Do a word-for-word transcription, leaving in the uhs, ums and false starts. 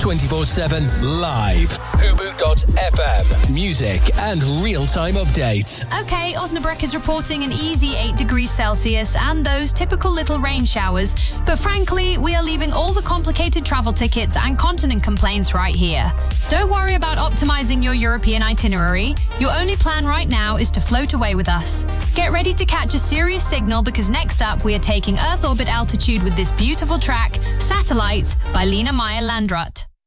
twenty-four seven live. Hubu dot F M. Music and real-time updates. OK, Osnabrück is reporting an easy eight degrees Celsius and those typical little rain showers. But frankly, we are leaving all the complicated travel tickets and continent complaints right here. Don't worry about optimizing your European itinerary. Your only plan right now is to float away with us. Get ready to catch a serious signal because next up we are taking Earth orbit altitude with this beautiful track, Satellites by Lena Meyer Landrut.